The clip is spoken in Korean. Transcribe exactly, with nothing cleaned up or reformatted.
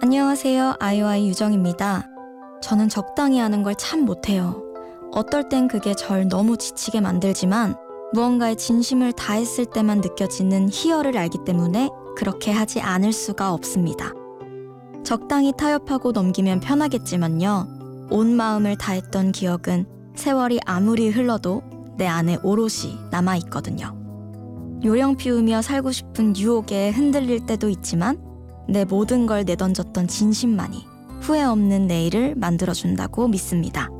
안녕하세요. 아이오아이 유정입니다. 저는 적당히 하는 걸 참 못해요. 어떨 땐 그게 절 너무 지치게 만들지만 무언가에 진심을 다했을 때만 느껴지는 희열을 알기 때문에 그렇게 하지 않을 수가 없습니다. 적당히 타협하고 넘기면 편하겠지만요. 온 마음을 다했던 기억은 세월이 아무리 흘러도 내 안에 오롯이 남아있거든요. 요령 피우며 살고 싶은 유혹에 흔들릴 때도 있지만 내 모든 걸 내던졌던 진심만이 후회 없는 내일을 만들어준다고 믿습니다.